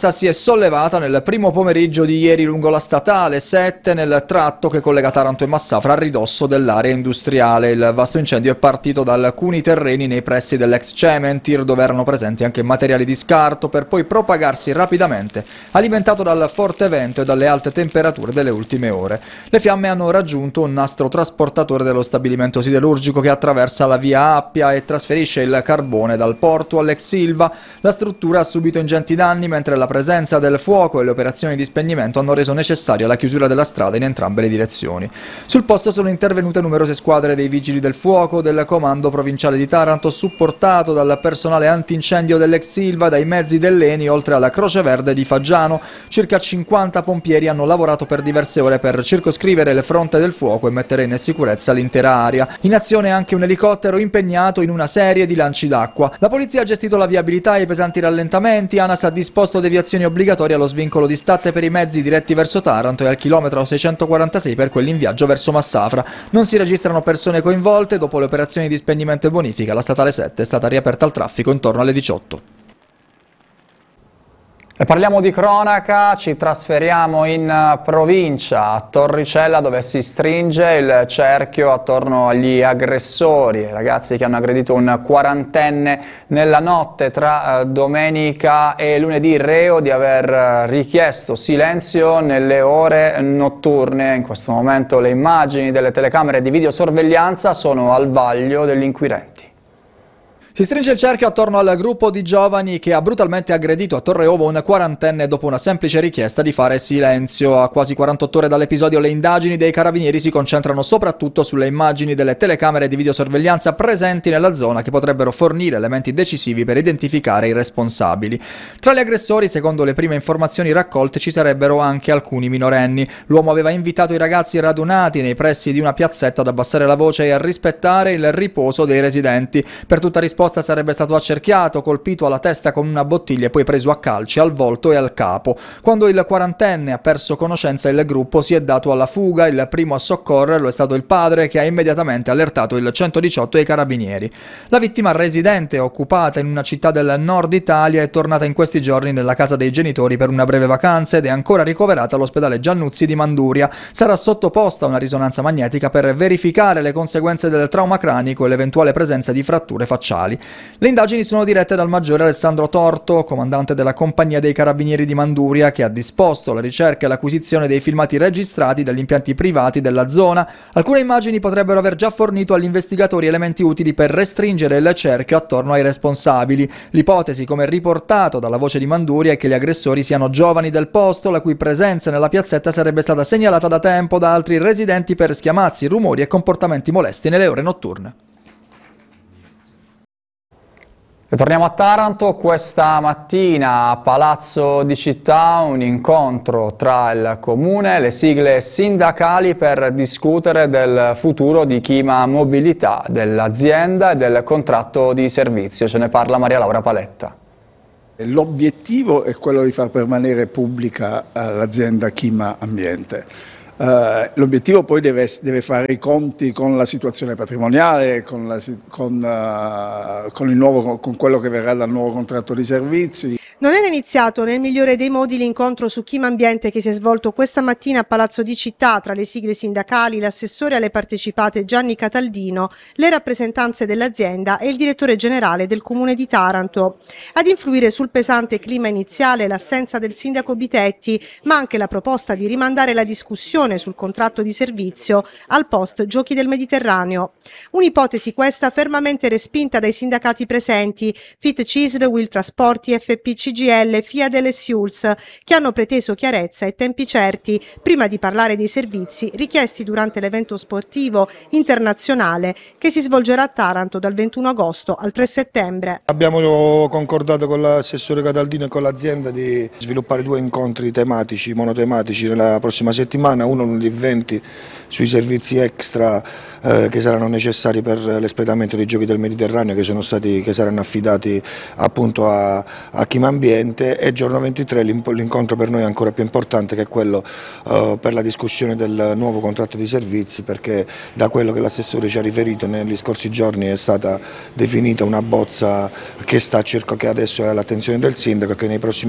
massa si è sollevata nel primo pomeriggio di ieri lungo la statale 7 nel tratto che collega Taranto e Massafra a ridosso dell'area industriale. Il vasto incendio è partito da alcuni terreni nei pressi dell'ex Cementir, dove erano presenti anche materiali di scarto, per poi propagarsi rapidamente, alimentato dal forte vento e dalle alte temperature delle ultime ore. Le fiamme hanno raggiunto un nastro trasportatore dello stabilimento siderurgico che attraversa la via Appia e trasferisce il carbone dal porto all'ex Silva. La struttura ha subito ingenti danni, mentre la presenza del fuoco e le operazioni di spegnimento hanno reso necessaria la chiusura della strada in entrambe le direzioni. Sul posto sono intervenute numerose squadre dei vigili del fuoco del comando provinciale di Taranto, supportato dal personale antincendio dell'ex Silva, dai mezzi dell'Eni, oltre alla Croce Verde di Faggiano. Circa 50 pompieri hanno lavorato per diverse ore per circoscrivere il fronte del fuoco e mettere in sicurezza l'intera area. In azione anche un elicottero impegnato in una serie di lanci d'acqua. La polizia ha gestito la viabilità e i pesanti rallentamenti. ANAS ha disposto deviazioni obbligatorie allo svincolo di Statte per i mezzi diretti verso Taranto e al chilometro 646 per quelli in viaggio verso Massafra. Non si registrano persone coinvolte. Dopo le operazioni di spegnimento e bonifica, la statale 7 è stata riaperta al traffico intorno alle 18. E parliamo di cronaca, ci trasferiamo in provincia, a Torricella, dove si stringe il cerchio attorno agli aggressori, ragazzi che hanno aggredito un quarantenne nella notte tra domenica e lunedì, reo di aver richiesto silenzio nelle ore notturne. In questo momento le immagini delle telecamere di videosorveglianza sono al vaglio degli inquirenti. Si stringe il cerchio attorno al gruppo di giovani che ha brutalmente aggredito a Torreovo un quarantenne dopo una semplice richiesta di fare silenzio. A quasi 48 ore dall'episodio le indagini dei carabinieri si concentrano soprattutto sulle immagini delle telecamere di videosorveglianza presenti nella zona, che potrebbero fornire elementi decisivi per identificare i responsabili. Tra gli aggressori, secondo le prime informazioni raccolte, ci sarebbero anche alcuni minorenni. L'uomo aveva invitato i ragazzi radunati nei pressi di una piazzetta ad abbassare la voce e a rispettare il riposo dei residenti. Per tutta risposta sarebbe stato accerchiato, colpito alla testa con una bottiglia e poi preso a calci al volto e al capo. Quando il quarantenne ha perso conoscenza, il gruppo si è dato alla fuga. Il primo a soccorrerlo è stato il padre, che ha immediatamente allertato il 118 e i carabinieri. La vittima, residente occupata in una città del nord Italia, è tornata in questi giorni nella casa dei genitori per una breve vacanza ed è ancora ricoverata all'ospedale Giannuzzi di Manduria. Sarà sottoposta a una risonanza magnetica per verificare le conseguenze del trauma cranico e l'eventuale presenza di fratture facciali. Le indagini sono dirette dal maggiore Alessandro Torto, comandante della compagnia dei carabinieri di Manduria, che ha disposto la ricerca e l'acquisizione dei filmati registrati dagli impianti privati della zona. Alcune immagini potrebbero aver già fornito agli investigatori elementi utili per restringere il cerchio attorno ai responsabili. L'ipotesi, come riportato dalla Voce di Manduria, è che gli aggressori siano giovani del posto, la cui presenza nella piazzetta sarebbe stata segnalata da tempo da altri residenti per schiamazzi, rumori e comportamenti molesti nelle ore notturne. E torniamo a Taranto. Questa mattina a Palazzo di Città un incontro tra il Comune e le sigle sindacali per discutere del futuro di Chima Mobilità, dell'azienda e del contratto di servizio. Ce ne parla Maria Laura Paletta. L'obiettivo è quello di far permanere pubblica l'azienda Chima Ambiente. L'obiettivo poi deve fare i conti con la situazione patrimoniale, con quello che verrà dal nuovo contratto di servizi. Non era iniziato nel migliore dei modi l'incontro su Chima Ambiente che si è svolto questa mattina a Palazzo di Città tra le sigle sindacali, l'assessore alle partecipate Gianni Cataldino, le rappresentanze dell'azienda e il direttore generale del Comune di Taranto. Ad influire sul pesante clima iniziale l'assenza del sindaco Bitetti, ma anche la proposta di rimandare la discussione sul contratto di servizio al post Giochi del Mediterraneo. Un'ipotesi questa fermamente respinta dai sindacati presenti, Fit CISL, Will Trasporti, FP CGL, Fiat e Siuls, che hanno preteso chiarezza e tempi certi prima di parlare dei servizi richiesti durante l'evento sportivo internazionale che si svolgerà a Taranto dal 21 agosto al 3 settembre. Abbiamo concordato con l'assessore Cataldino e con l'azienda di sviluppare 2 incontri tematici, monotematici nella prossima settimana, uno lunedì 20 sui servizi extra che saranno necessari per l'espletamento dei Giochi del Mediterraneo che saranno affidati appunto a Chima Ambiente, e giorno 23 l'incontro per noi è ancora più importante, che è quello per la discussione del nuovo contratto di servizi, perché da quello che l'assessore ci ha riferito negli scorsi giorni è stata definita una bozza che adesso è all'attenzione del sindaco e che nei prossimi